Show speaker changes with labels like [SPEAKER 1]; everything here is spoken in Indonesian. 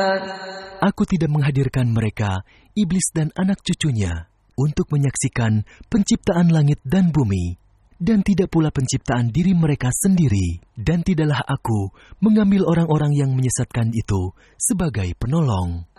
[SPEAKER 1] Aku tidak menghadirkan mereka, iblis dan anak cucunya, untuk menyaksikan penciptaan langit dan bumi, dan tidak pula penciptaan diri mereka sendiri. Dan tidaklah aku mengambil orang-orang yang menyesatkan itu sebagai penolong.